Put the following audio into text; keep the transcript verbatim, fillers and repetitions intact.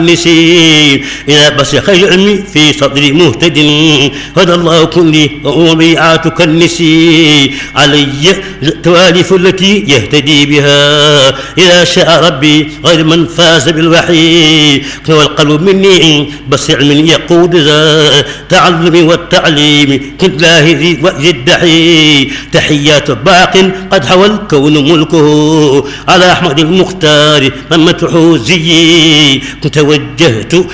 نسي إذا بصق العلم في صدر مهتد هدى الله كلي وبيعات كالنسي علي التواليف التي يهتدي بها إذا شاء ربي غير من فاز بالوحي والقلب مني بس علم يقود ذا تعلم والتعليم كالله ذي الدحي تحيات باق قد حوى الكون ملكه على أحمد المختار من مدحه زيي توجهت